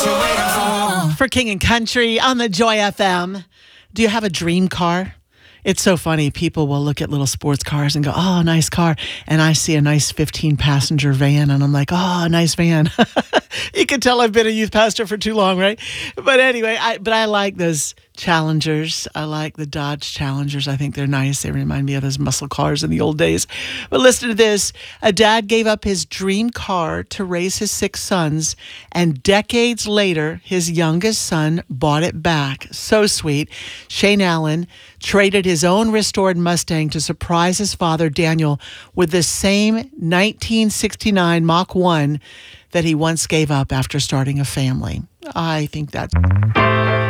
For King and Country on the Joy FM. Do you have a dream car? It's so funny. People will look at little sports cars and go, oh, nice car. And I see a nice 15-passenger van, and I'm like, oh, nice van. You can tell I've been a youth pastor for too long, right? But anyway, I like those Challengers. I like the Dodge Challengers. I think they're nice. They remind me of those muscle cars in the old days. But listen to this. A dad gave up his dream car to raise his 6 sons, and decades later, his youngest son bought it back. So sweet. Shane Allen traded his own restored Mustang to surprise his father, Daniel, with the same 1969 Mach 1 that he once gave up after starting a family. I think that's...